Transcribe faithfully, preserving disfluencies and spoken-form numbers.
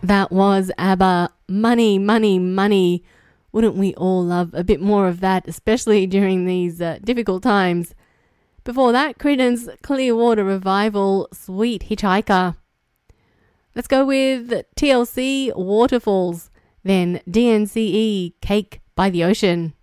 That was ABBA. Money, money, money. Wouldn't we all love a bit more of that, especially during these uh, difficult times? Before that, Creedence Clearwater Revival, Sweet Hitchhiker. Let's go with T L C, Waterfalls. Then D N C E, Cake by the Ocean.